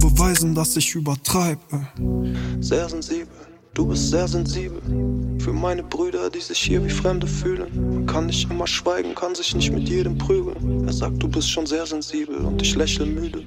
beweisen, dass ich übertreibe. Sehr sensibel, du bist sehr sensibel. Für meine Brüder, die sich hier wie Fremde fühlen. Man kann nicht immer schweigen, kann sich nicht mit jedem prügeln. Er sagt, du bist schon sehr sensibel und ich lächle müde.